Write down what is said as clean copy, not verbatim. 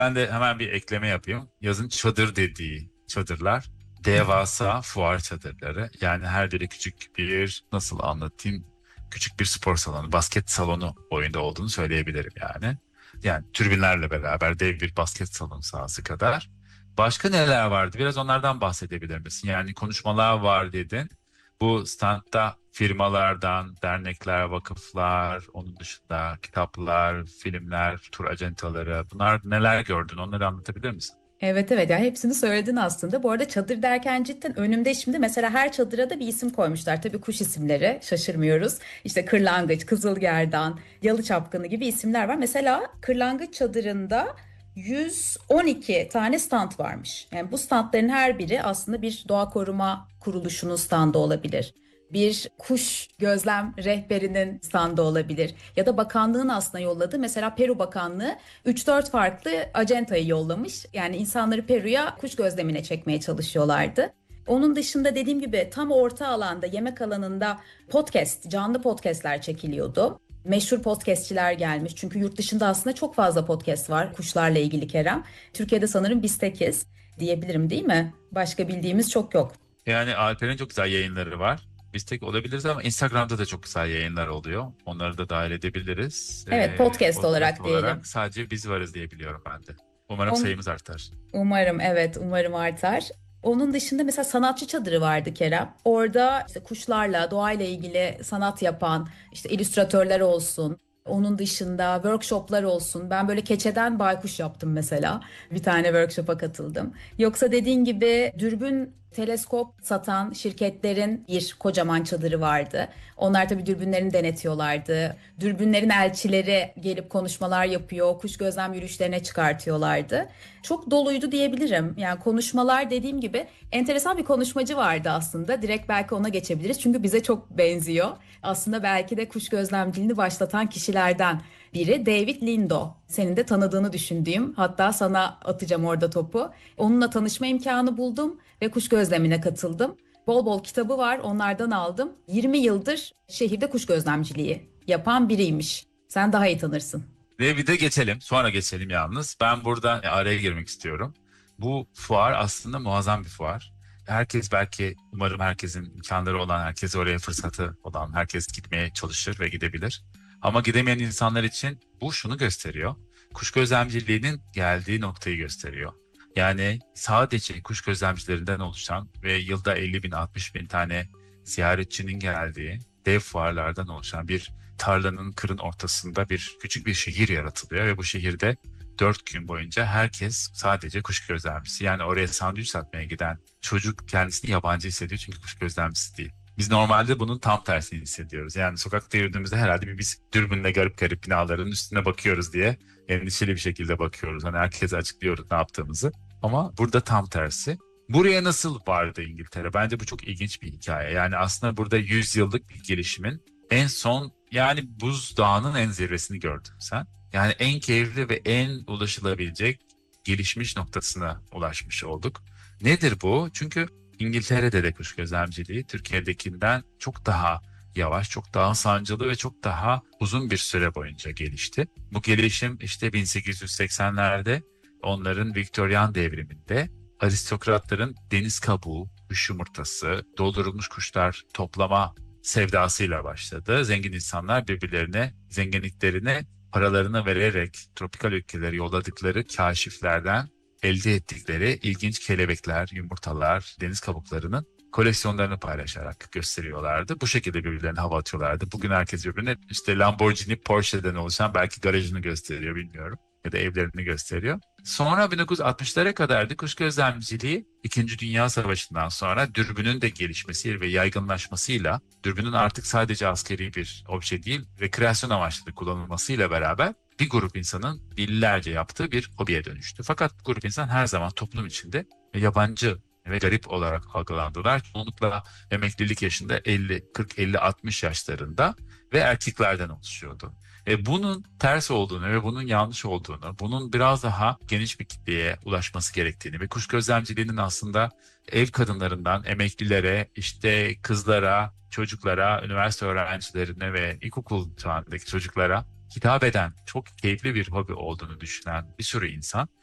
Ben de hemen bir ekleme yapayım. Yazın çadır dediği çadırlar devasa fuar çadırları. Yani her biri küçük bir, nasıl anlatayım, küçük bir spor salonu, basket salonu boyunda olduğunu söyleyebilirim yani. Yani türbinlerle beraber dev bir basket salonu sahası kadar. Başka neler vardı? Biraz onlardan bahsedebilir misin? Yani konuşmalar var dedin. Bu standta firmalardan, dernekler, vakıflar, onun dışında kitaplar, filmler, tur acentaları, bunlar neler gördün? Onları anlatabilir misin? Evet, evet, yani hepsini söyledin aslında. Bu arada çadır derken cidden önümde şimdi mesela her çadıra da bir isim koymuşlar. Tabii kuş isimleri, şaşırmıyoruz. İşte kırlangıç, kızılgerdan, yalı çapkını gibi isimler var. Mesela kırlangıç çadırında 112 tane stand varmış. Yani bu standların her biri aslında bir doğa koruma kuruluşunun standı olabilir. Bir kuş gözlem rehberinin standı olabilir. Ya da bakanlığın aslında yolladığı, mesela Peru Bakanlığı 3-4 farklı acentayı yollamış. Yani insanları Peru'ya kuş gözlemine çekmeye çalışıyorlardı. Onun dışında dediğim gibi tam orta alanda, yemek alanında podcast, canlı podcastler çekiliyordu. Meşhur podcastçiler gelmiş. Çünkü yurt dışında aslında çok fazla podcast var kuşlarla ilgili, Kerem. Türkiye'de sanırım biz tekiz diyebilirim, değil mi? Başka bildiğimiz çok yok. Yani Alper'in çok güzel yayınları var. Biz tek olabiliriz ama Instagram'da da çok güzel yayınlar oluyor. Onları da dahil edebiliriz. Evet, podcast Podcast olarak olarak diyelim. sadece biz varız diye biliyorum ben de. Umarım On, sayımız artar. Umarım, evet, umarım artar. Onun dışında mesela sanatçı çadırı vardı, Kerem. Orada işte kuşlarla, doğayla ilgili sanat yapan işte illüstratörler olsun. Onun dışında workshoplar olsun. Ben böyle keçeden baykuş yaptım mesela. Bir tane workshop'a katıldım. Yoksa dediğin gibi dürbün, teleskop satan şirketlerin bir kocaman çadırı vardı. Onlar tabii dürbünlerini denetiyorlardı. Dürbünlerin elçileri gelip konuşmalar yapıyor, kuş gözlem yürüyüşlerine çıkartıyorlardı. Çok doluydu diyebilirim. Yani konuşmalar, dediğim gibi enteresan bir konuşmacı vardı aslında. Direkt belki ona geçebiliriz. Çünkü bize çok benziyor. Aslında belki de kuş gözlemciliğini başlatan kişilerden biri David Lindo. Senin de tanıdığını düşündüğüm. Hatta sana atacağım orada topu. Onunla tanışma imkanı buldum ve kuş gözlemine katıldım. Bol bol kitabı var, onlardan aldım. 20 yıldır şehirde kuş gözlemciliği yapan biriymiş. Sen daha iyi tanırsın. Ve bir de geçelim. Sonra geçelim yalnız. Ben burada araya girmek istiyorum. Bu fuar aslında muazzam bir fuar. Herkes, belki umarım herkesin imkanları olan, herkes oraya fırsatı olan, herkes gitmeye çalışır ve gidebilir. Ama gidemeyen insanlar için bu şunu gösteriyor. Kuş gözlemciliğinin geldiği noktayı gösteriyor. Yani sadece kuş gözlemcilerinden oluşan ve yılda 50 bin 60 bin tane ziyaretçinin geldiği dev fuarlardan oluşan bir tarlanın, kırın ortasında bir küçük bir şehir yaratılıyor ve bu şehirde 4 gün boyunca herkes sadece kuş gözlemcisi. Yani oraya sandviç satmaya giden çocuk kendisini yabancı hissediyor çünkü kuş gözlemcisi değil. Biz normalde bunun tam tersini hissediyoruz. Yani sokakta yürüdüğümüzde herhalde biz dürbünle garip garip binaların üstüne bakıyoruz diye endişeli bir şekilde bakıyoruz. Hani herkese açıklıyoruz ne yaptığımızı. Ama burada tam tersi. Buraya nasıl vardı İngiltere? Bence bu çok ilginç bir hikaye. Yani aslında burada 100 yıllık bir gelişimin en son, yani buzdağının en zirvesini gördün sen. Yani en keyifli ve en ulaşılabilecek gelişmiş noktasına ulaşmış olduk. Nedir bu? Çünkü İngiltere'de de kuş gözlemciliği Türkiye'dekinden çok daha yavaş, çok daha sancılı ve çok daha uzun bir süre boyunca gelişti. Bu gelişim işte 1880'lerde, onların Viktoryan devriminde aristokratların deniz kabuğu, kuş yumurtası, doldurulmuş kuşlar toplama sevdasıyla başladı. Zengin insanlar birbirlerine zenginliklerini paralarını vererek tropikal ülkelere yolladıkları kaşiflerden elde ettikleri ilginç kelebekler, yumurtalar, deniz kabuklarının koleksiyonlarını paylaşarak gösteriyorlardı. Bu şekilde birbirlerine hava atıyorlardı. Bugün herkes birbirine işte Lamborghini, Porsche'den oluşan belki garajını gösteriyor, bilmiyorum. Ya da evlerini gösteriyor. Sonra 1960'lara kadardı kuş gözlemciliği, İkinci Dünya Savaşı'ndan sonra dürbünün de gelişmesi ve yaygınlaşmasıyla, dürbünün artık sadece askeri bir obje değil, rekreasyon amaçlı kullanılmasıyla beraber bir grup insanın binlerce yaptığı bir hobiye dönüştü. Fakat bu grup insan her zaman toplum içinde yabancı ve garip olarak algılandılar. Çoğunlukla emeklilik yaşında 50, 40, 50, 60 yaşlarında ve erkeklerden oluşuyordu. Bunun ters olduğunu ve bunun yanlış olduğunu, bunun biraz daha geniş bir kitleye ulaşması gerektiğini ve kuş gözlemciliğinin aslında ev kadınlarından emeklilere, işte kızlara, çocuklara, üniversite öğrencilerine ve ilkokul çağındaki çocuklara hitap eden çok keyifli bir hobi olduğunu düşünen bir sürü insan